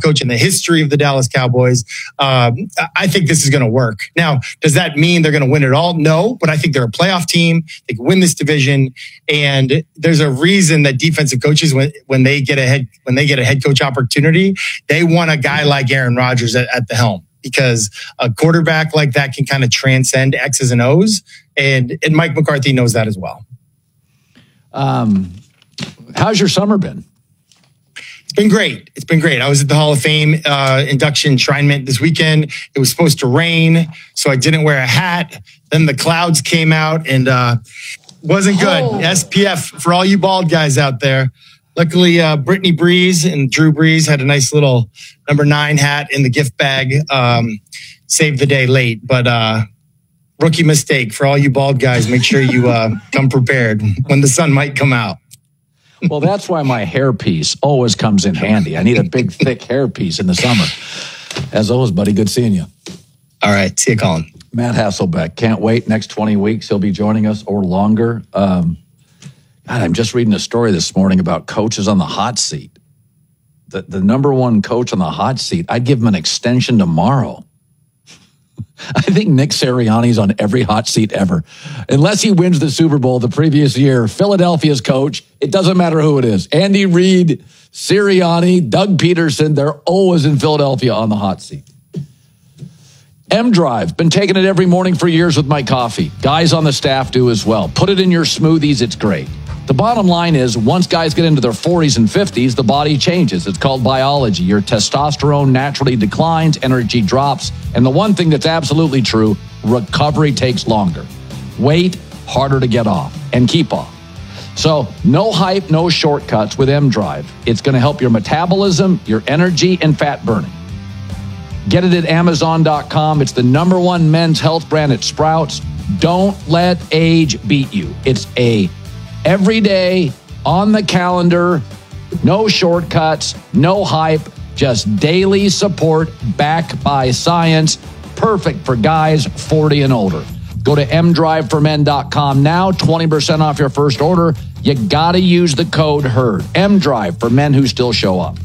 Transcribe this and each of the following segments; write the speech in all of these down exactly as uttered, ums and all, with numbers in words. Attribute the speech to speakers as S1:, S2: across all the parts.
S1: coach in the history of the Dallas Cowboys. Um, I think this is going to work. Now, does that mean they're going to win it all? No, but I think they're a playoff team. They can win this division, and there's a reason that defensive coaches, when when they get a head when they get a head coach opportunity, they want a guy like Aaron Rodgers at, at the helm, because a quarterback like that can kind of transcend X's and O's, and and Mike McCarthy knows that as well.
S2: Um, how's your summer been?
S1: It's been great. It's been great. I was at the Hall of Fame uh, induction enshrinement this weekend. It was supposed to rain, so I didn't wear a hat. Then the clouds came out, and uh, wasn't good. Oh. S P F for all you bald guys out there. Luckily, uh, Brittany Breeze and Drew Brees had a nice little number nine hat in the gift bag. Um, saved the day late, but uh, rookie mistake for all you bald guys. Make sure you uh, come prepared when the sun might come out.
S2: Well, that's why my hairpiece always comes in handy. I need a big, thick hairpiece in the summer. As always, buddy, good seeing you.
S1: All right. See you, Colin.
S2: Matt Hasselbeck. Can't wait. Next twenty weeks, he'll be joining us or longer. Um, God, I'm just reading a story this morning about coaches on the hot seat. The, the number one coach on the hot seat, I'd give him an extension tomorrow. I think Nick Sirianni's on every hot seat ever. Unless he wins the Super Bowl the previous year, Philadelphia's coach, it doesn't matter who it is. Andy Reid, Sirianni, Doug Peterson, they're always in Philadelphia on the hot seat. M-Drive, been taking it every morning for years with my coffee. Guys on the staff do as well. Put it in your smoothies, it's great. The bottom line is, once guys get into their forties and fifties, the body changes. It's called biology. Your testosterone naturally declines, energy drops, and the one thing that's absolutely true, recovery takes longer. Weight, harder to get off and keep off. So no hype, no shortcuts with M-Drive. It's going to help your metabolism, your energy, and fat burning. Get it at Amazon dot com. It's the number one men's health brand at Sprouts. Don't let age beat you. It's a every day, on the calendar, no shortcuts, no hype, just daily support backed by science. Perfect for guys forty and older. Go to M drive for men dot com now, twenty percent off your first order. You got to use the code HERD. M-Drive for men who still show up.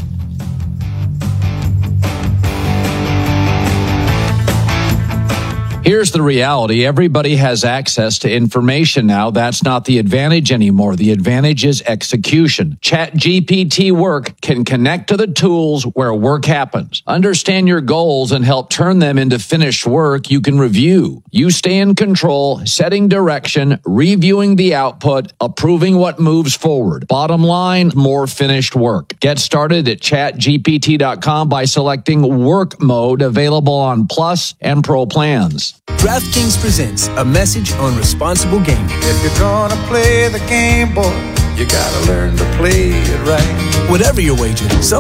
S2: Here's the reality. Everybody has access to information now. That's not the advantage anymore. The advantage is execution. ChatGPT Work can connect to the tools where work happens. Understand your goals and help turn them into finished work you can review. You stay in control, setting direction, reviewing the output, approving what moves forward. Bottom line, more finished work. Get started at chat G P T dot com by selecting Work Mode, available on Plus and Pro plans.
S3: DraftKings presents a message on responsible gaming.
S4: If you're gonna play the game, boy, you gotta learn to play it right.
S3: Whatever your wager, some